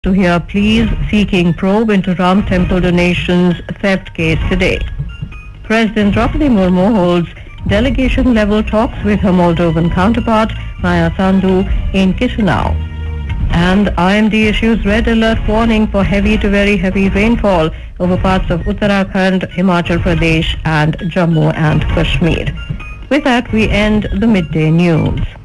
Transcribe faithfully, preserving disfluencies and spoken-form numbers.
To hear pleas seeking probe into Ram Temple donations theft case today. President Draupadi Murmu holds delegation-level talks with her Moldovan counterpart, Maya Sandu, in Chisinau. And I M D issues red alert warning for heavy to very heavy rainfall over parts of Uttarakhand, Himachal Pradesh and Jammu and Kashmir. With that, we end the midday news.